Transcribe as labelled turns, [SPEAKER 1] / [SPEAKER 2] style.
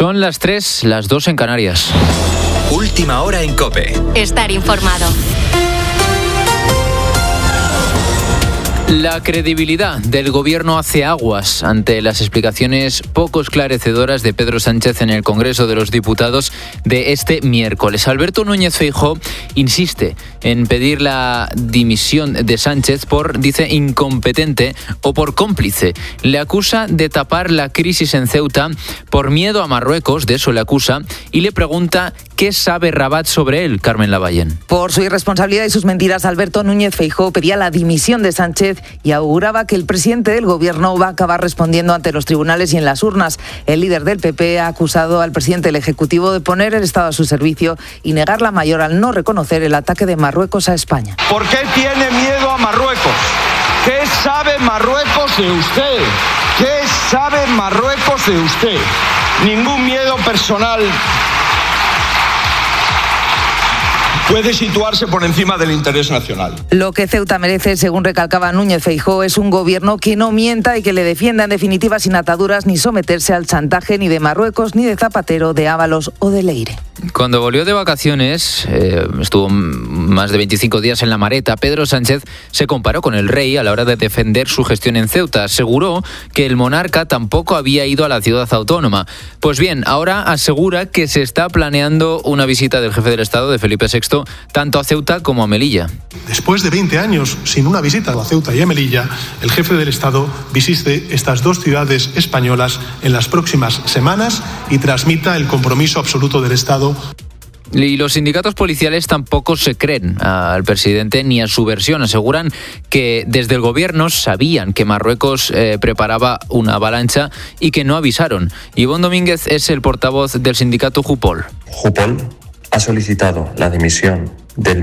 [SPEAKER 1] Son las 3, las 2 en Canarias.
[SPEAKER 2] Última hora en COPE.
[SPEAKER 3] Estar informado.
[SPEAKER 1] La credibilidad del gobierno hace aguas ante las explicaciones poco esclarecedoras de Pedro Sánchez en el Congreso de los Diputados de este miércoles. Alberto Núñez Feijóo insiste en pedir la dimisión de Sánchez por, dice, incompetente o por cómplice. Le acusa de tapar la crisis en Ceuta por miedo a Marruecos, de eso le acusa, y le pregunta qué sabe Rabat sobre él, Carmen Lavallén.
[SPEAKER 4] Por su irresponsabilidad y sus mentiras, Alberto Núñez Feijóo pedía la dimisión de Sánchez y auguraba que el presidente del gobierno va a acabar respondiendo ante los tribunales y en las urnas. El líder del PP ha acusado al presidente del Ejecutivo de poner el Estado a su servicio y negar la mayor al no reconocer el ataque de Marruecos a España.
[SPEAKER 5] ¿Por qué tiene miedo a Marruecos? ¿Qué sabe Marruecos de usted? ¿Qué sabe Marruecos de usted? Ningún miedo personal puede situarse por encima del interés nacional.
[SPEAKER 4] Lo que Ceuta merece, según recalcaba Núñez Feijóo, es un gobierno que no mienta y que le defienda en definitiva sin ataduras ni someterse al chantaje ni de Marruecos, ni de Zapatero, de Ábalos o de Leire.
[SPEAKER 1] Cuando volvió de vacaciones, estuvo más de 25 días en La Mareta, Pedro Sánchez se comparó con el rey a la hora de defender su gestión en Ceuta. Aseguró que el monarca tampoco había ido a la ciudad autónoma. Pues bien, ahora asegura que se está planeando una visita del jefe del Estado, de Felipe VI, tanto a Ceuta como a Melilla.
[SPEAKER 6] Después de 20 años sin una visita a Ceuta y a Melilla, el jefe del Estado visite estas dos ciudades españolas en las próximas semanas y transmita el compromiso absoluto del Estado.
[SPEAKER 1] Y los sindicatos policiales tampoco se creen al presidente ni a su versión. Aseguran que desde el gobierno sabían que Marruecos preparaba una avalancha y que no avisaron. Ivonne Domínguez es el portavoz del sindicato Jupol.
[SPEAKER 7] Jupol ha solicitado la dimisión del